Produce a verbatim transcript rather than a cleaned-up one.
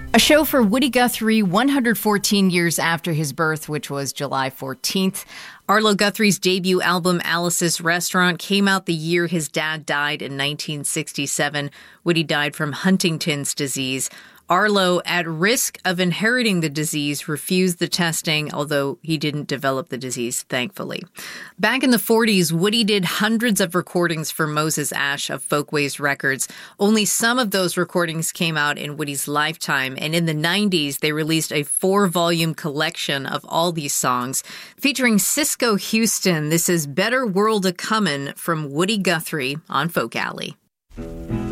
A show for Woody Guthrie one hundred fourteen years after his birth, which was July fourteenth. Arlo Guthrie's debut album, Alice's Restaurant, came out the year his dad died in nineteen sixty-seven. Woody died from Huntington's disease. Arlo, at risk of inheriting the disease, refused the testing, although he didn't develop the disease, thankfully. Back in the forties, Woody did hundreds of recordings for Moses Ash of Folkways Records. Only some of those recordings came out in Woody's lifetime, and in the nineties, they released a four-volume collection of all these songs. Featuring Cisco Houston, this is Better World A-Comin' from Woody Guthrie on Folk Alley.